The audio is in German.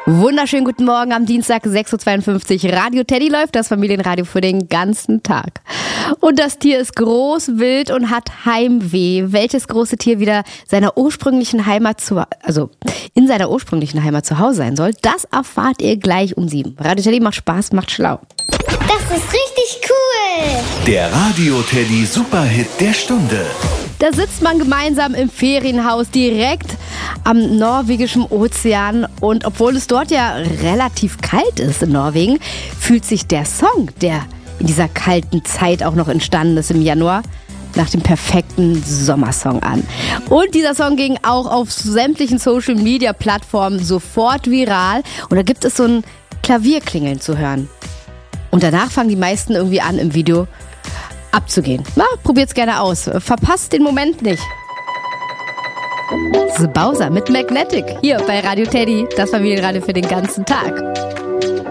Wunderschönen guten Morgen am Dienstag, 6.52 Uhr. Radio Teddy läuft, das Familienradio für den ganzen Tag. Und das Tier ist groß, wild und hat Heimweh. Welches große Tier wieder in seiner ursprünglichen Heimat zu Hause sein soll, das erfahrt ihr gleich um 7. Radio Teddy macht Spaß, macht schlau. Das ist richtig cool. Der Radio Teddy Superhit der Stunde. Da sitzt man gemeinsam im Ferienhaus direkt am norwegischen Ozean. Und obwohl es dort ja relativ kalt ist in Norwegen, fühlt sich der Song, der in dieser kalten Zeit auch noch entstanden ist im Januar, nach dem perfekten Sommersong an. Und dieser Song ging auch auf sämtlichen Social-Media-Plattformen sofort viral. Und da gibt es so ein Klavierklingeln zu hören. Und danach fangen die meisten irgendwie an, im Video abzugehen. Na, probiert's gerne aus. Verpasst den Moment nicht. Das ist Bowser mit Magnetic hier bei Radio Teddy, das Familienradio für den ganzen Tag.